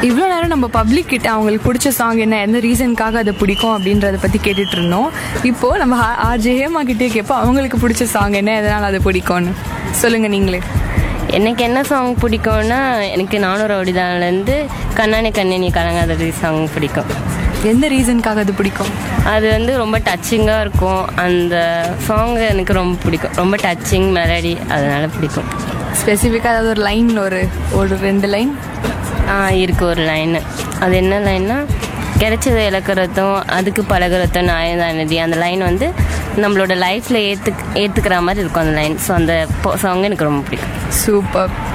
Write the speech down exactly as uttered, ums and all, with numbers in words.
இவ்வளோ நேரம் நம்ம பப்ளிக் கிட்ட அவங்களுக்கு பிடிச்ச சாங் என்ன, எந்த ரீசனுக்காக அதை பிடிக்கும் அப்படின்றத பற்றி கேட்டுட்டு இருந்தோம். இப்போது நம்ம ஆர்ஜே ஹேமா கிட்டே கேட்போம் அவங்களுக்கு பிடிச்ச சாங் என்ன, எதனால் அதை பிடிக்கும்னு. சொல்லுங்கள் நீங்களே. எனக்கு என்ன சாங் பிடிக்கும்னா, எனக்கு நானூறு அப்படிதான்லேருந்து கண்ணானே கண்ணனி கலங்காதது சாங் பிடிக்கும். எந்த ரீசனுக்காக அது பிடிக்கும்? அது வந்து ரொம்ப டச்சிங்காக இருக்கும். அந்த சாங் எனக்கு ரொம்ப பிடிக்கும். ரொம்ப டச்சிங் மெலடி, அதனால் பிடிக்கும். ஸ்பெசிஃபிக்காக ஏதாவது ஒரு லைன், ஒரு ஒரு ரெண்டு லைன் இருக்குது ஒரு லைனு. அது என்ன லைன்னா, கிடைச்சதை இழக்கிறதும் அதுக்கு பழகிறதும் நியாயதானதி. அந்த லைன் வந்து நம்மளோட லைஃப்பில் ஏற்று ஏற்றுக்கிற மாதிரி இருக்கும் அந்த லைன். ஸோ அந்த சாங் எனக்கு ரொம்ப பிடிக்கும். சூப்பர்.